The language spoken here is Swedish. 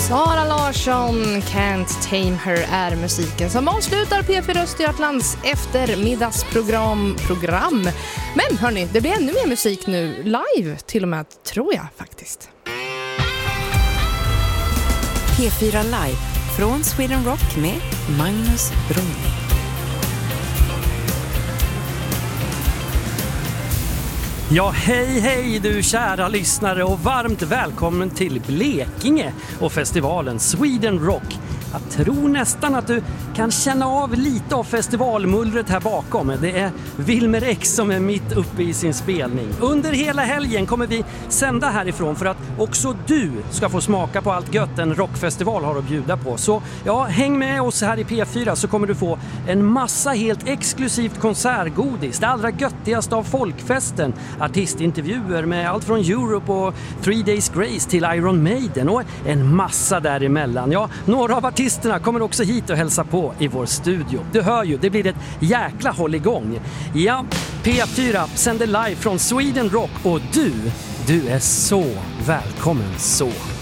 Sara Larsson, Can't Tame Her är musiken som avslutar P4 Östergötlands eftermiddagsprogram. Men hörni, det blir ännu mer musik nu, live till och med, tror jag faktiskt. P4 Live från Sweden Rock med Magnus Brunning. Ja, hej du kära lyssnare och varmt välkommen till Blekinge och festivalen Sweden Rock. Jag tror nästan att du kan känna av lite av festivalmullret här bakom. Det är Wilmer X som är mitt uppe i sin spelning. Under hela helgen kommer vi sända härifrån för att också du ska få smaka på allt gött en rockfestival har att bjuda på. Så ja, häng med oss här i P4 så kommer du få en massa helt exklusivt konsertgodis. Det allra göttigaste av folkfesten. Artistintervjuer med allt från Europe och 3 Days Grace till Iron Maiden och en massa däremellan. Ja, några av artisterna kommer också hit och hälsa på i vår studio. Du hör ju, det blir ett jäkla håll igång. Ja, P4 sänder live från Sweden Rock och du är så välkommen så.